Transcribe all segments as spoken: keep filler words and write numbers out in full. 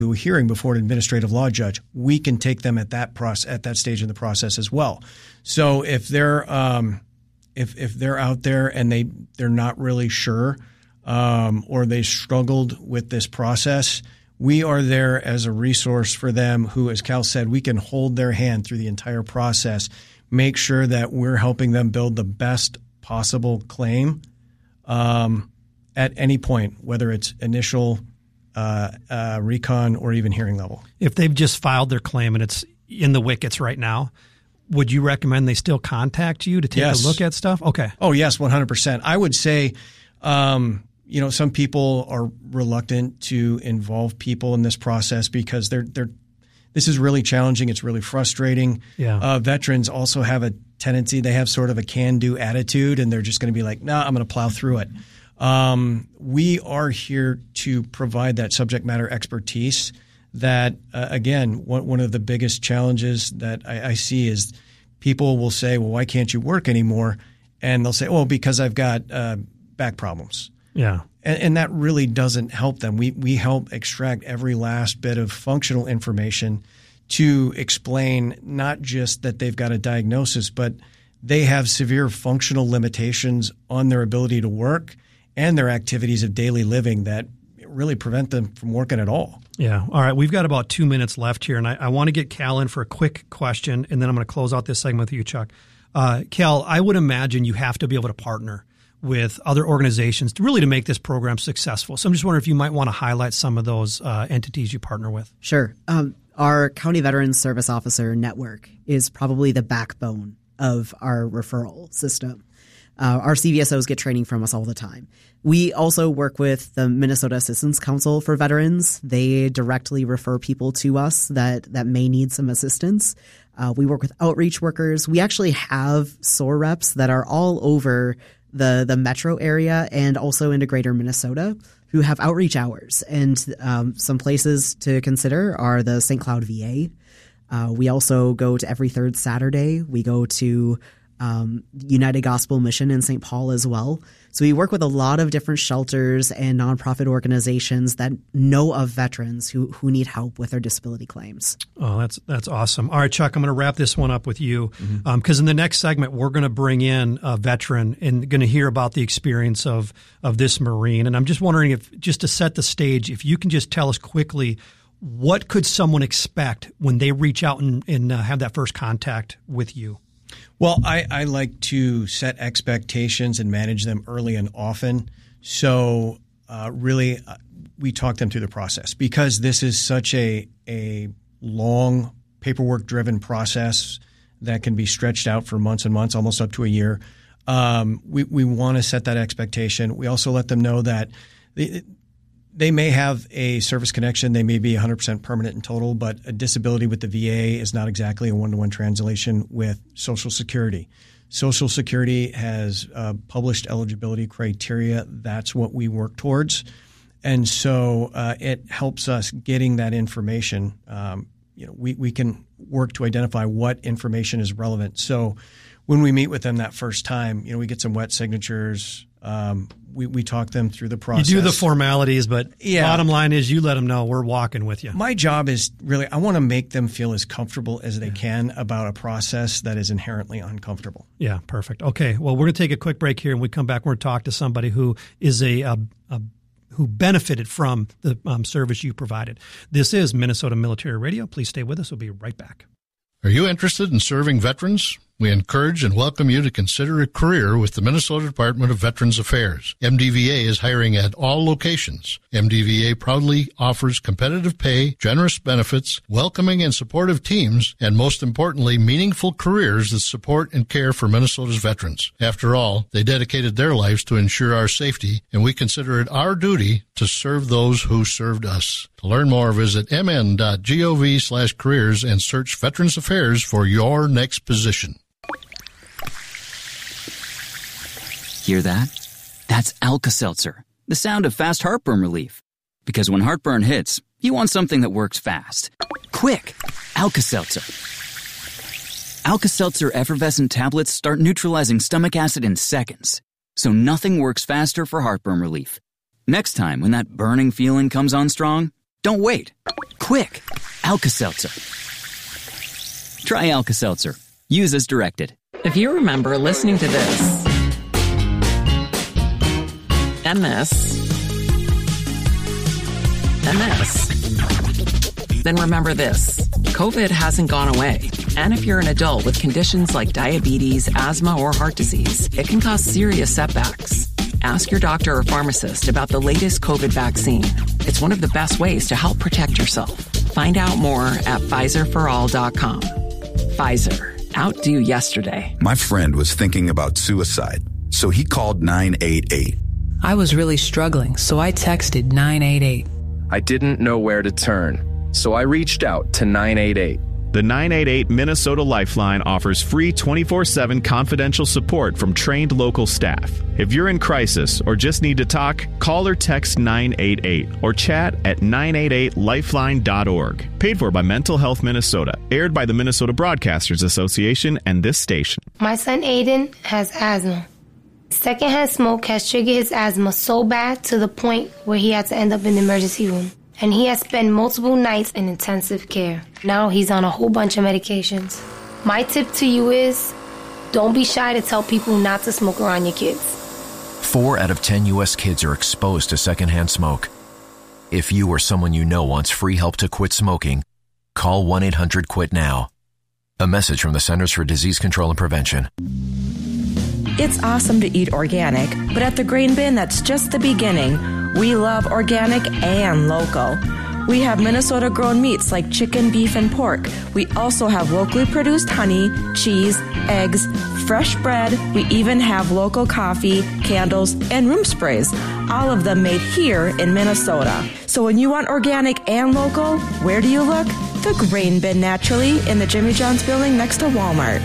to a hearing before an administrative law judge, we can take them at that process, at that stage in the process as well. So if they're um, if if they're out there and they they're not really sure um, or they struggled with this process, we are there as a resource for them. Who, as Cal said, we can hold their hand through the entire process, make sure that we're helping them build the best possible claim um, at any point, whether it's initial uh, uh, recon or even hearing level. If they've just filed their claim and it's in the wickets right now, would you recommend they still contact you to take Yes. a look at stuff? Okay. Oh, yes, one hundred percent. I would say, um, you know, some people are reluctant to involve people in this process because they're they're. This is really challenging. It's really frustrating. Yeah. Uh, veterans also have a tendency, they have sort of a can-do attitude, and they're just going to be like, nah, I'm going to plow through it. Um, we are here to provide that subject matter expertise that, uh, again, one, one of the biggest challenges that I, I see is people will say, well, why can't you work anymore? And they'll say, oh, because I've got uh, back problems. Yeah. And, and that really doesn't help them. We we help extract every last bit of functional information to explain not just that they've got a diagnosis, but they have severe functional limitations on their ability to work and their activities of daily living that really prevent them from working at all. Yeah. All right. We've got about two minutes left here, and I, I want to get Cal in for a quick question, and then I'm going to close out this segment with you, Chuck. Uh, Cal, I would imagine you have to be able to partner with other organizations to really to make this program successful. So I'm just wondering if you might want to highlight some of those uh, entities you partner with. Sure. Um, our County Veterans Service Officer Network is probably the backbone of our referral system. Uh, our C V S Os get training from us all the time. We also work with the Minnesota Assistance Council for Veterans. They directly refer people to us that, that may need some assistance. Uh, we work with outreach workers. We actually have S O R reps that are all over the the metro area and also into greater Minnesota who have outreach hours. And um, some places to consider are the Saint Cloud V A. Uh, we also go to every third Saturday. We go to um, United Gospel Mission in Saint Paul as well. So we work with a lot of different shelters and nonprofit organizations that know of veterans who, who need help with their disability claims. Oh, that's that's awesome. All right, Chuck, I'm going to wrap this one up with you because Mm-hmm. um, in the next segment, we're going to bring in a veteran and going to hear about the experience of, of this Marine. And I'm just wondering if, just to set the stage, if you can just tell us quickly, what could someone expect when they reach out and, and uh, have that first contact with you? Well, I, I like to set expectations and manage them early and often. So uh, really, uh, we talk them through the process because this is such a a long paperwork-driven process that can be stretched out for months and months, almost up to a year. Um, we we want to set that expectation. We also let them know that the, they may have a service connection. They may be one hundred percent permanent in total, but a disability with the V A is not exactly a one-to-one translation with Social Security. Social Security has uh, published eligibility criteria. That's what we work towards. And so uh, it helps us getting that information. Um, you know, we, we can work to identify what information is relevant. So when we meet with them that first time, you know, we get some wet signatures. Um, we, we talk them through the process. You do the formalities, but Yeah. bottom line is you let them know we're walking with you. My job is really, I want to make them feel as comfortable as they can about a process that is inherently uncomfortable. Yeah, perfect. Okay, well, we're going to take a quick break here, and when we come back, we're going to talk to somebody who is a, a, a who benefited from the um, service you provided. This is Minnesota Military Radio. Please stay with us. We'll be right back. Are you interested in serving veterans? We encourage and welcome you to consider a career with the Minnesota Department of Veterans Affairs. M D V A is hiring at all locations. M D V A proudly offers competitive pay, generous benefits, welcoming and supportive teams, and most importantly, meaningful careers that support and care for Minnesota's veterans. After all, they dedicated their lives to ensure our safety, and we consider it our duty to serve those who served us. To learn more, visit mn.gov slash careers and search Veterans Affairs for your next position. Hear that? That's Alka-Seltzer, the sound of fast heartburn relief. Because when heartburn hits, you want something that works fast. Quick! Alka-Seltzer. Alka-Seltzer effervescent tablets start neutralizing stomach acid in seconds. So nothing works faster for heartburn relief. Next time when that burning feeling comes on strong, Don't wait. Quick, Alka-Seltzer. Try Alka-Seltzer. Use as directed. If you remember listening to this and this and this, then remember this. COVID hasn't gone away. And if you're an adult with conditions like diabetes, asthma, or heart disease, it can cause serious setbacks. Ask your doctor or pharmacist about the latest COVID vaccine. It's one of the best ways to help protect yourself. Find out more at Pfizer for all dot com. Pfizer. Outdo yesterday. My friend was thinking about suicide, so he called nine eight eight. I was really struggling, so I texted nine eight eight. I didn't know where to turn, so I reached out to nine eight eight. The nine eight eight Minnesota Lifeline offers free twenty-four seven confidential support from trained local staff. If you're in crisis or just need to talk, call or text nine eight eight or chat at nine eight eight lifeline dot org. Paid for by Mental Health Minnesota. Aired by the Minnesota Broadcasters Association and this station. My son Aiden has asthma. Secondhand smoke has triggered his asthma so bad to the point where he had to end up in the emergency room. And he has spent multiple nights in intensive care. Now he's on a whole bunch of medications. My tip to you is, don't be shy to tell people not to smoke around your kids. Four out of ten U S kids are exposed to secondhand smoke. If you or someone you know wants free help to quit smoking, call one eight hundred quit now. A message from the Centers for Disease Control and Prevention. It's awesome to eat organic, but at the Grain Bin, that's just the beginning. We love organic and local. We have Minnesota-grown meats like chicken, beef, and pork. We also have locally produced honey, cheese, eggs, fresh bread. We even have local coffee, candles, and room sprays. All of them made here in Minnesota. So when you want organic and local, where do you look? The Grain Bin, naturally, in the Jimmy John's building next to Walmart.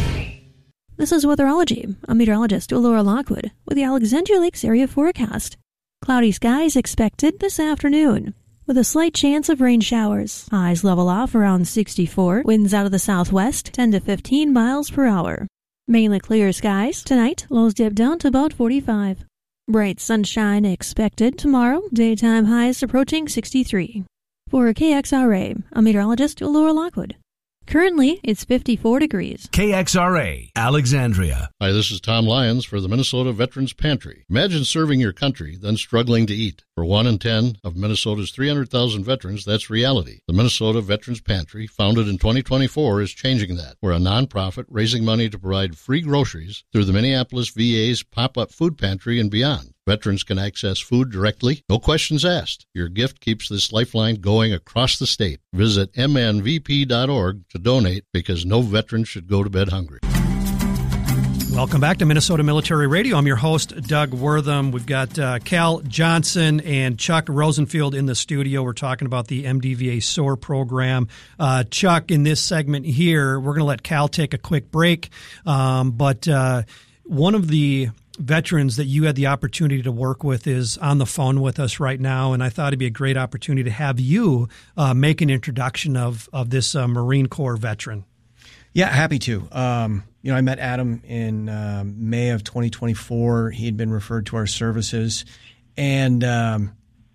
This is Weatherology. I'm meteorologist Laura Lockwood with the Alexandria Lakes area forecast. Cloudy skies expected this afternoon, with a slight chance of rain showers. Highs level off around sixty-four, winds out of the southwest, ten to fifteen miles per hour. Mainly clear skies. Tonight, lows dip down to about forty-five. Bright sunshine expected tomorrow, daytime highs approaching sixty-three. For K X R A, I'm meteorologist Laura Lockwood. Currently, it's fifty-four degrees. K X R A, Alexandria. Hi, this is Tom Lyons for the Minnesota Veterans Pantry. Imagine serving your country, then struggling to eat. For one in ten of Minnesota's three hundred thousand veterans, that's reality. The Minnesota Veterans Pantry, founded in twenty twenty-four, is changing that. We're a nonprofit raising money to provide free groceries through the Minneapolis V A's pop-up food pantry and beyond. Veterans can access food directly, no questions asked. Your gift keeps this lifeline going across the state. Visit m n v p dot org to donate, because no veteran should go to bed hungry. Welcome back to Minnesota Military Radio. I'm your host, Doug Wortham. We've got uh, Cal Johnson and Chuck Rosenfield in the studio. We're talking about the M D V A S O A R program. Uh, Chuck, in this segment here, we're going to let Cal take a quick break. Um, but uh, one of the veterans that you had the opportunity to work with is on the phone with us right now, and I thought it'd be a great opportunity to have you uh, make an introduction of, of this uh, Marine Corps veteran. Yeah, happy to. Um, you know, I met Adam in uh, May of twenty twenty-four. He had been referred to our services, and um,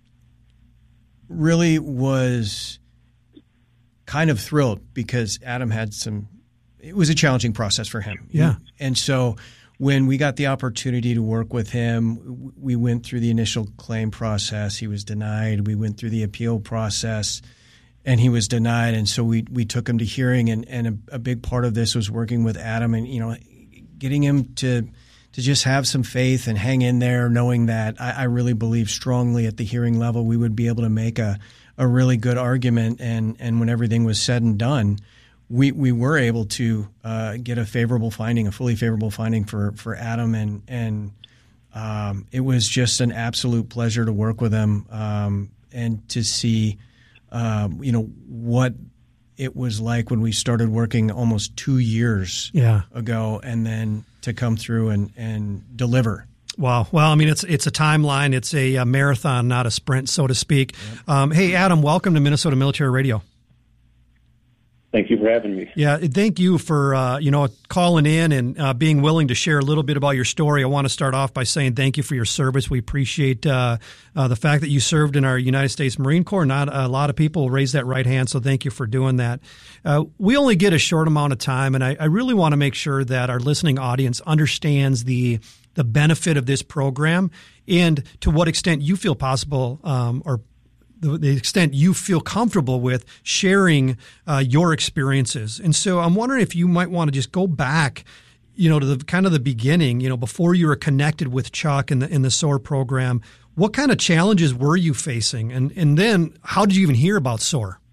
really was kind of thrilled because Adam had some – it was a challenging process for him. Yeah. And so when we got the opportunity to work with him, we went through the initial claim process. He was denied. We went through the appeal process, and he was denied. And so we we took him to hearing, and, and a, a big part of this was working with Adam and, you know, getting him to to just have some faith and hang in there, knowing that I, I really believe strongly at the hearing level we would be able to make a, a really good argument. And, and when everything was said and done, we we were able to uh, get a favorable finding, a fully favorable finding for, for Adam, and and um, it was just an absolute pleasure to work with him um, and to see, um, you know, what it was like when we started working almost two years yeah. ago, and then to come through and, and deliver. Wow. Well, I mean, it's it's a timeline. It's a, a marathon, not a sprint, so to speak. Yep. Um, hey, Adam, welcome to Minnesota Military Radio. Thank you for having me. Yeah, thank you for uh, you know calling in and uh, being willing to share a little bit about your story. I want to start off by saying thank you for your service. We appreciate uh, uh, the fact that you served in our United States Marine Corps. Not a lot of people raise that right hand, so thank you for doing that. Uh, we only get a short amount of time, and I, I really want to make sure that our listening audience understands the the benefit of this program and to what extent you feel possible um, or The, the extent you feel comfortable with sharing uh, your experiences. And so I'm wondering if you might want to just go back, you know, to the kind of the beginning, you know, before you were connected with Chuck in the in the S O A R program. What kind of challenges were you facing? And and then how did you even hear about S O A R?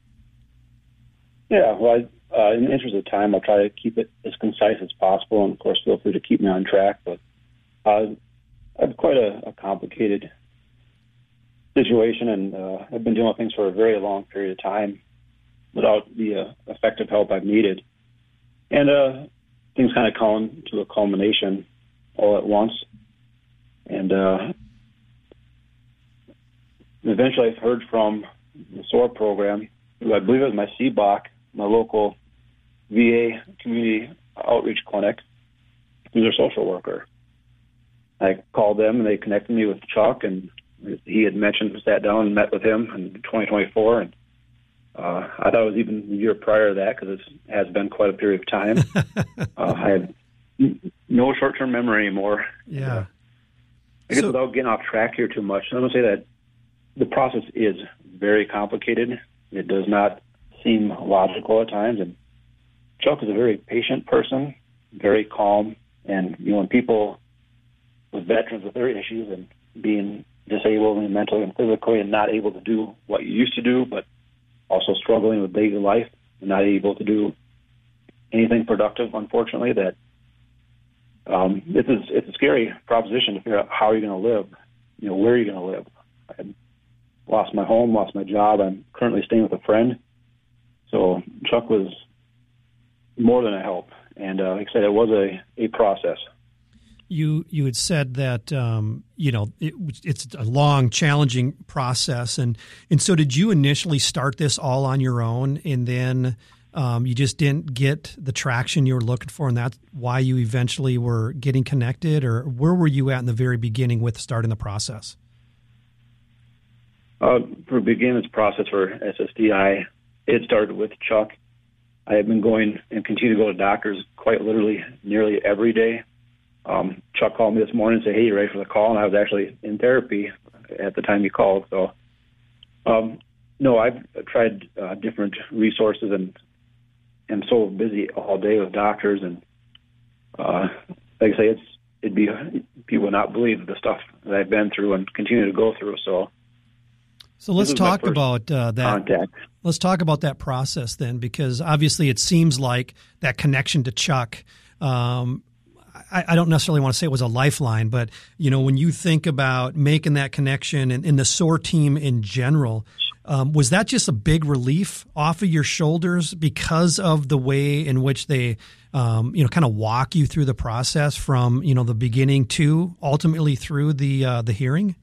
Yeah, well, I, uh, in the interest of time, I'll try to keep it as concise as possible. And, of course, feel free to keep me on track. But uh, I have quite a, a complicated situation, and uh, I've been dealing with things for a very long period of time without the uh, effective help I've needed. And uh, things kind of come to a culmination all at once. And uh, eventually I've heard from the S O A R program, who I believe it was my C B O C, my local V A community outreach clinic, who's their social worker. I called them, and they connected me with Chuck, and he had mentioned, sat down and met with him in twenty twenty-four, and uh, I thought it was even the year prior to that, because it has been quite a period of time. uh, I have no short-term memory anymore. Yeah. Uh, I guess So- without getting off track here too much, I'm going to say that the process is very complicated. It does not seem logical at times, and Chuck is a very patient person, very calm, and you know, when people with veterans with their issues and being disabled and mentally and physically and not able to do what you used to do, but also struggling with daily life and not able to do anything productive, unfortunately, that um, it's, a, it's a scary proposition to figure out how you're going to live, you know, where you're going to live. I lost my home, lost my job. I'm currently staying with a friend. So Chuck was more than a help. And uh, like I said, it was a, a process. You you had said that um, you know it, it's a long, challenging process, and and so did you initially start this all on your own, and then um, you just didn't get the traction you were looking for, and that's why you eventually were getting connected, or where were you at in the very beginning with starting the process? Uh, for beginning this process for S S D I, it started with Chuck. I have been going and continue to go to doctors quite literally nearly every day. Um, Chuck called me this morning and said, hey, you ready for the call? And I was actually in therapy at the time he called. So, um, no, I've tried uh, different resources and am so busy all day with doctors. And uh, like I say, it's it'd be people would not believe the stuff that I've been through and continue to go through. So, So let's This is my talk first about uh, that. contact. Let's talk about that process then, because obviously it seems like that connection to Chuck. Um, I, I don't necessarily want to say it was a lifeline, but you know, when you think about making that connection and, and the S O A R team in general, um, was that just a big relief off of your shoulders because of the way in which they, um, you know, kind of walk you through the process from you know the beginning to ultimately through the uh, the hearing?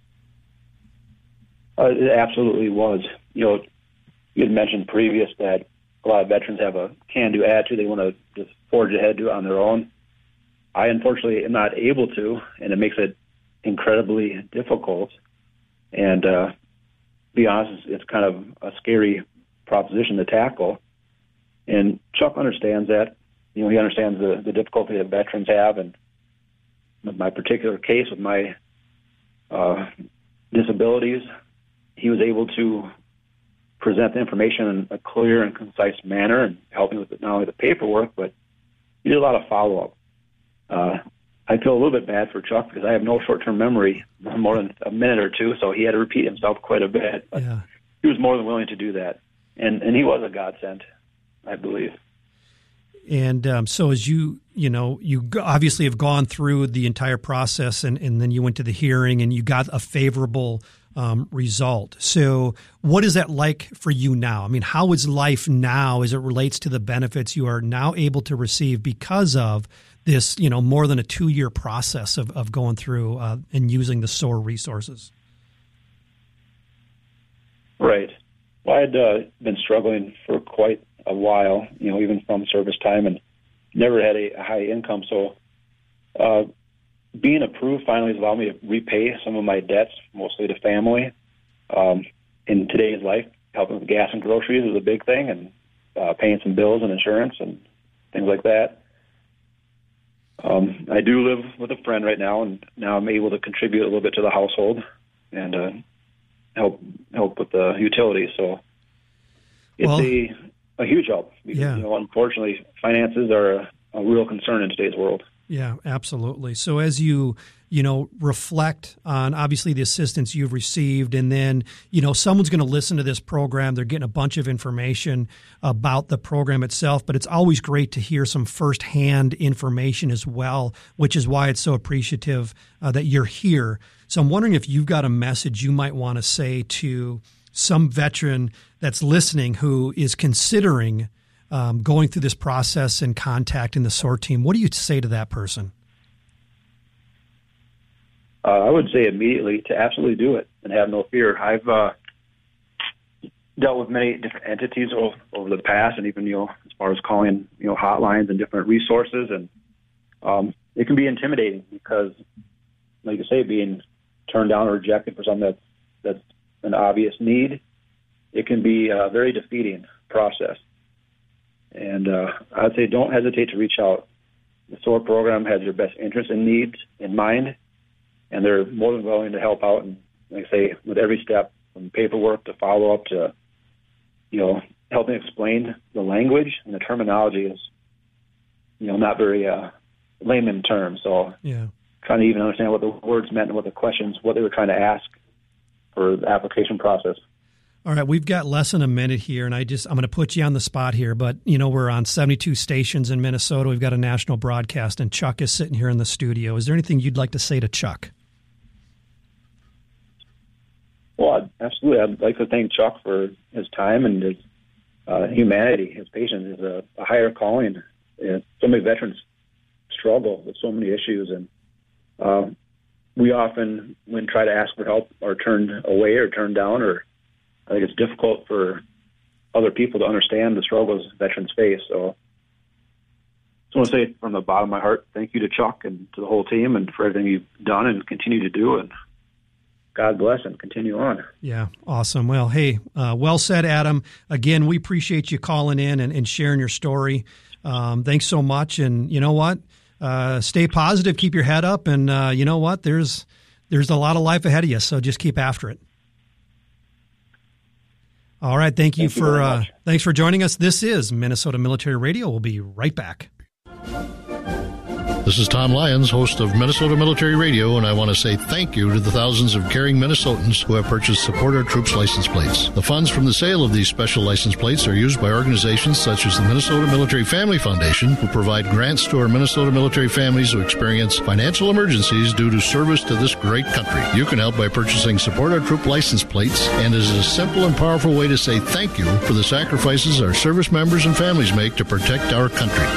Uh, it absolutely was. You know, you had mentioned previous that a lot of veterans have a can-do attitude. They want to just forge ahead, do it on their own. I unfortunately am not able to, and it makes it incredibly difficult. And uh, to be honest, it's kind of a scary proposition to tackle. And Chuck understands that. You know, he understands the, the difficulty that veterans have. And with my particular case, with my uh, disabilities, he was able to present the information in a clear and concise manner and help me with not only the paperwork, but he did a lot of follow-up. Uh, I feel a little bit bad for Chuck because I have no short-term memory, more than a minute or two, so he had to repeat himself quite a bit. But yeah. He was more than willing to do that, and and he was a godsend, I believe. And um, so as you, you know, you g- obviously have gone through the entire process and, and then you went to the hearing and you got a favorable um, result. So what is that like for you now? I mean, how is life now as it relates to the benefits you are now able to receive because of this, you know, more than a two-year process of, of going through uh, and using the S O A R resources? Right. Well, I had uh, been struggling for quite a while, you know, even from service time, and never had a, a high income. So uh, being approved finally has allowed me to repay some of my debts, mostly to family. Um, in today's life, helping with gas and groceries is a big thing, and uh, paying some bills and insurance and things like that. Um, I do live with a friend right now, and now I'm able to contribute a little bit to the household and uh, help help with the utilities. So it's well, a a huge help. Because, yeah. you know, unfortunately, finances are a, a real concern in today's world. Yeah, absolutely. So as you, you know, reflect on obviously the assistance you've received, and then, you know, someone's going to listen to this program, they're getting a bunch of information about the program itself, but it's always great to hear some firsthand information as well, which is why it's so appreciative uh, that you're here. So I'm wondering if you've got a message you might want to say to some veteran that's listening who is considering Um, going through this process and contacting the S O R team. What do you say to that person? Uh, I would say immediately to absolutely do it and have no fear. I've uh, dealt with many different entities over, over the past, and even, you know, as far as calling, you know, hotlines and different resources, and um, it can be intimidating because, like you say, being turned down or rejected for something that's, that's an obvious need, it can be a very defeating process. And uh, I'd say don't hesitate to reach out. The S O R program has your best interest and needs in mind, and they're more than willing to help out. And like I say, with every step, from paperwork to follow-up to, you know, helping explain the language and the terminology is, you know, not very uh, layman terms. So yeah. trying to even understand what the words meant and what the questions, what they were trying to ask for the application process. All right, we've got less than a minute here, and I just I'm going to put you on the spot here. But you know, we're on seventy-two stations in Minnesota. We've got a national broadcast, and Chuck is sitting here in the studio. Is there anything you'd like to say to Chuck? Well, absolutely. I'd like to thank Chuck for his time and his uh, humanity. His patience is a, a higher calling. And so many veterans struggle with so many issues, and uh, we often, when try to ask for help, are turned away or turned down, or I think it's difficult for other people to understand the struggles veterans face. So I just want to say from the bottom of my heart, thank you to Chuck and to the whole team and for everything you've done and continue to do. And God bless and continue on. Yeah, awesome. Well, hey, uh, well said, Adam. Again, we appreciate you calling in and, and sharing your story. Um, thanks so much. And you know what? Uh, stay positive, keep your head up. And uh, you know what? There's there's a lot of life ahead of you, so just keep after it. All right. Thank you thank for, you uh, thanks for joining us. This is Minnesota Military Radio. We'll be right back. This is Tom Lyons, host of Minnesota Military Radio, and I want to say thank you to the thousands of caring Minnesotans who have purchased Support Our Troops license plates. The funds from the sale of these special license plates are used by organizations such as the Minnesota Military Family Foundation, who provide grants to our Minnesota military families who experience financial emergencies due to service to this great country. You can help by purchasing Support Our Troop license plates, and it is a simple and powerful way to say thank you for the sacrifices our service members and families make to protect our country.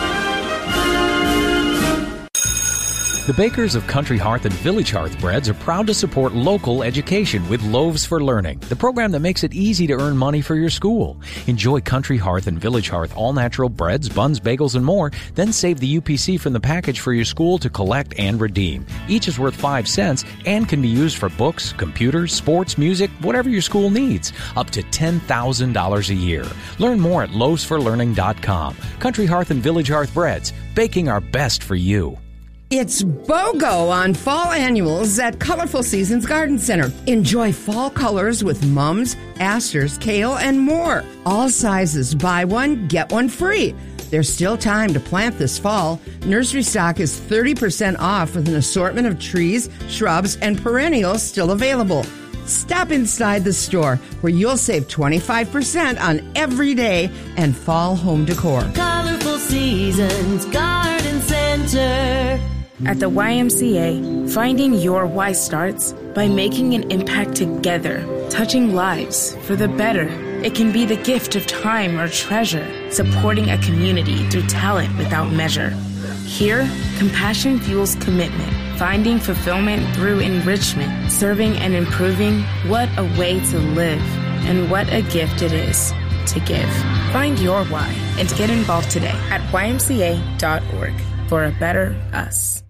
The bakers of Country Hearth and Village Hearth Breads are proud to support local education with Loaves for Learning, the program that makes it easy to earn money for your school. Enjoy Country Hearth and Village Hearth all-natural breads, buns, bagels, and more, then save the U P C from the package for your school to collect and redeem. Each is worth five cents and can be used for books, computers, sports, music, whatever your school needs, up to ten thousand dollars a year. Learn more at loaves for learning dot com. Country Hearth and Village Hearth Breads, baking our best for you. It's BOGO on fall annuals at Colorful Seasons Garden Center. Enjoy fall colors with mums, asters, kale, and more. All sizes, buy one, get one free. There's still time to plant this fall. Nursery stock is thirty percent off with an assortment of trees, shrubs, and perennials still available. Stop inside the store where you'll save twenty-five percent on every day and fall home decor. Colorful Seasons Garden Center. At the Y M C A, finding your why starts by making an impact together, touching lives for the better. It can be the gift of time or treasure, supporting a community through talent without measure. Here, compassion fuels commitment, finding fulfillment through enrichment, serving and improving. What a way to live, and what a gift it is to give. Find your why and get involved today at y m c a dot org for a better us.